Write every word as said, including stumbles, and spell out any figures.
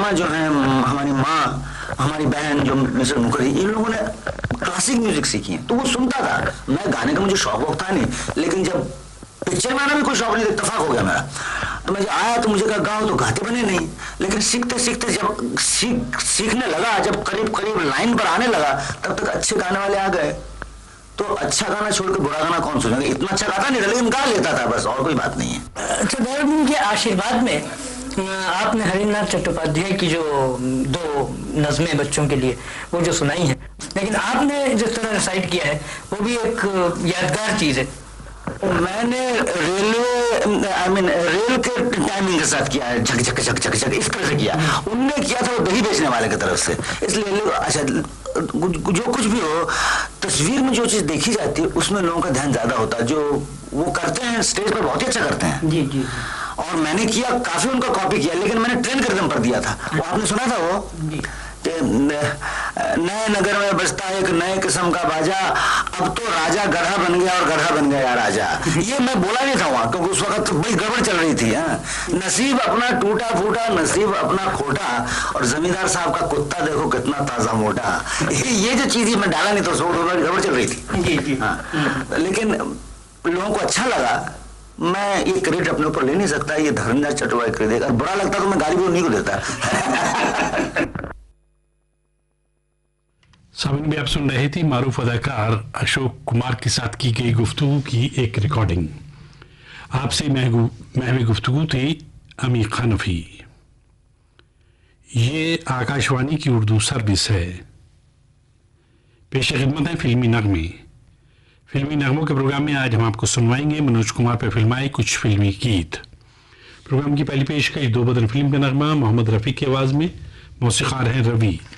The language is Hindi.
शर्मा जो है, हमारी माँ, हमारी बहन जो मिस्टर मुखर्जी, इन लोगों ने क्लासिक म्यूजिक सीखी है, तो वो सुनता था। मैं गाने का मुझे शौक वौक था नहीं, लेकिन जब पिक्चर में आना भी कोई शौक नहीं, इत्तेफाक हो गया मेरा। तो मैं जब आया तो मुझे कहा गाओ, तो गाते बने नहीं, लेकिन सीखते सीखते जब सीख सीखने लगा, जब करीब करीब लाइन पर आने लगा, तब तक अच्छे गाने वाले आ गए। तो अच्छा गाना छोड़ के बुरा गाना कौन सुनेगा? इतना अच्छा गाता नहीं था, लेकिन गा लेता था, बस और कोई बात नहीं है। अच्छा, दयाल के आशीर्वाद में आपने हरिनाथ चट्टोपाध्याय की जो दो नज़में बच्चों के लिए वो जो सुनाई है, लेकिन आपने जिस तरह रिसाइट किया है वो भी एक यादगार चीज है। मैंने रेलवे आई मीन रेल के टाइमिंग के साथ किया है, झक झक झक झक झक इस तरह से किया। उनने किया था वो दही बेचने वाले की तरफ से, इसलिए अच्छा जो कुछ भी हो, तस्वीर में जो चीज देखी जाती है उसमें लोगों का ध्यान ज्यादा होता है। जो वो करते हैं स्टेज पर बहुत ही अच्छा करते हैं। जी जी। और मैंने किया, काफी उनका कॉपी किया, लेकिन मैंने ट्रेन कर दम पर दिया था। वो आपने सुना था वो जी। नए नगर में बजता एक नए किस्म का बाजा, अब तो राजा गधा बन गया और गधा बन गया राजा। ये मैं बोला नहीं था वहां, क्योंकि उस वक्त बड़ी गड़बड़ चल रही थी। हाँ, नसीब अपना टूटा फूटा, नसीब अपना खोटा, और जमींदार साहब का कुत्ता देखो कितना ताजा मोटा। ये जो चीज मैं डाला नहीं तो गड़बड़ चल रही थी। जी जी। हाँ, लेकिन लोगों को अच्छा लगा। मैं ये क्रेडिट अपने ऊपर ले नहीं सकता, ये धर्मराज चट्टोपाध्याय क्रेडिट। अगर बुरा लगता तो मैं गाली भी उन्हीं को देता। सामने भी आप सुन रहे थे मारूफ अदाकार अशोक कुमार के साथ की गई गुफ्तगू की एक रिकॉर्डिंग। आपसे महवी गुफ्तगू थी अमीर खानफी। ये आकाशवाणी की उर्दू सर्विस है। पेश खिदमत है फिल्मी नगमे। फिल्मी नगमों के प्रोग्राम में आज हम आपको सुनवाएंगे मनोज कुमार पर फिल्माए कुछ फिल्मी गीत। प्रोग्राम की पहली पेशकश दो बदन फिल्म का नगमा मोहम्मद रफ़ी की आवाज़ में, मौसीक़ार हैं रवि।